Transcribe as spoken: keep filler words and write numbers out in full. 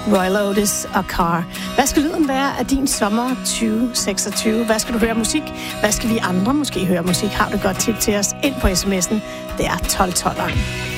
Royal Otis og Car. Hvad skal lyden være af din sommer tyve seksogtyve? Hvad skal du høre musik? Hvad skal vi andre måske høre musik? Har du et godt tip til os ind på sms'en? Det er tolv tolv.